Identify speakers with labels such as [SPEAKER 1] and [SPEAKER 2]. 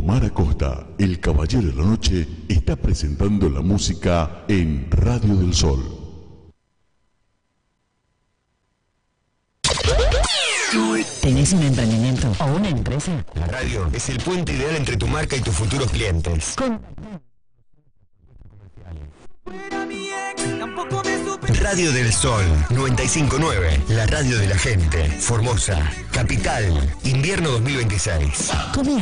[SPEAKER 1] Omar Acosta, el caballero de la noche, está presentando la música en Radio del Sol.
[SPEAKER 2] ¿Tenés un emprendimiento o una empresa?
[SPEAKER 3] La radio es el puente ideal entre tu marca y tus futuros clientes. Radio del Sol 959, la radio de la gente. Formosa, Capital, invierno 2026.